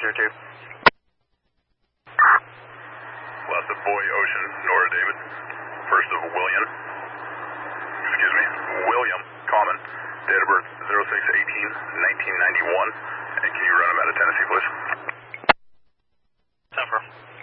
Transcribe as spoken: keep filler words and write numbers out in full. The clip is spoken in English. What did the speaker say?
zero two. Last of Boy Ocean, Nora David. First of William. Excuse me, William Common. Date of birth zero six eighteen nineteen ninety-one. And can you run him out of Tennessee, please? ten four.